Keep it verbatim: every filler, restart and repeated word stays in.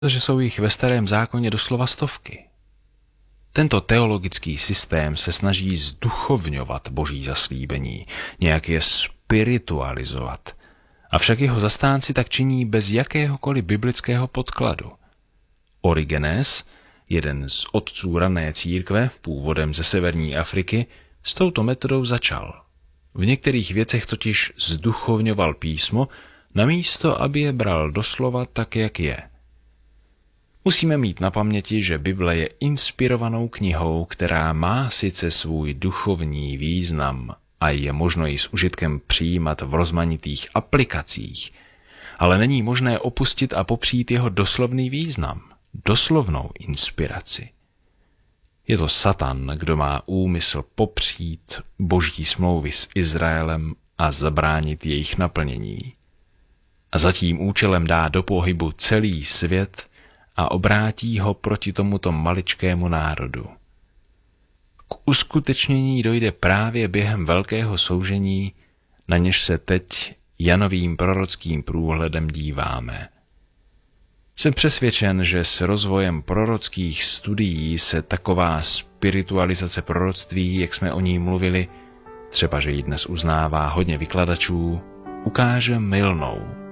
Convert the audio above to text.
protože jsou jich ve Starém zákoně doslova stovky. Tento teologický systém se snaží zduchovňovat boží zaslíbení, nějak je spiritualizovat. Avšak jeho zastánci tak činí bez jakéhokoliv biblického podkladu. Origenes, jeden z otců rané církve, původem ze severní Afriky, s touto metodou začal. V některých věcech totiž zduchovňoval písmo, namísto aby je bral doslova tak, jak je. Musíme mít na paměti, že Bible je inspirovanou knihou, která má sice svůj duchovní význam a je možno ji s užitkem přijímat v rozmanitých aplikacích, ale není možné opustit a popřít jeho doslovný význam, doslovnou inspiraci. Je to Satan, kdo má úmysl popřít boží smlouvy s Izraelem a zabránit jejich naplnění. A za tím účelem dá do pohybu celý svět a obrátí ho proti tomuto maličkému národu. K uskutečnění dojde právě během velkého soužení, na něž se teď Janovým prorockým průhledem díváme. Jsem přesvědčen, že s rozvojem prorockých studií se taková spiritualizace proroctví, jak jsme o ní mluvili, třeba že ji dnes uznává hodně vykladačů, ukáže mylnou.